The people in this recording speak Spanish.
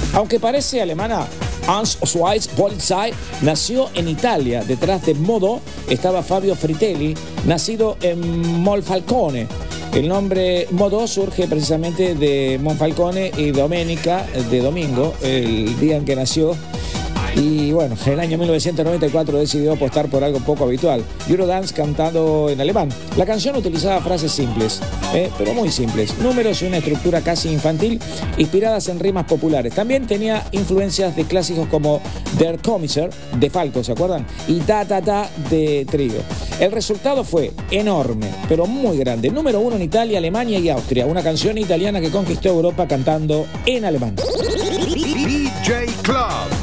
Aunque parece alemana, Hans Schweiz Polizei nació en Italia. Detrás de Modo estaba Fabio Fritelli, nacido en Monfalcone. El nombre Modo surge precisamente de Monfalcone y Domenica, de domingo, el día en que nació. Y bueno, en el año 1994 decidió apostar por algo poco habitual, Eurodance cantado en alemán. La canción utilizaba frases simples, pero muy simples, números y una estructura casi infantil, inspiradas en rimas populares. También tenía influencias de clásicos como Der Kommissar, de Falco, ¿se acuerdan? Y Ta Ta Ta, de Trio. El resultado fue enorme, pero muy grande. Número 1 en Italia, Alemania y Austria. Una canción italiana que conquistó Europa cantando en alemán. DJ Club.